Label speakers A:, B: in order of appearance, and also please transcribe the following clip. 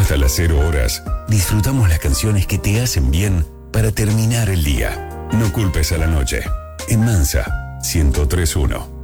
A: Hasta las 0 horas, disfrutamos las canciones que te hacen bien para terminar el día. No culpes a la noche. En Mansa, 103.1.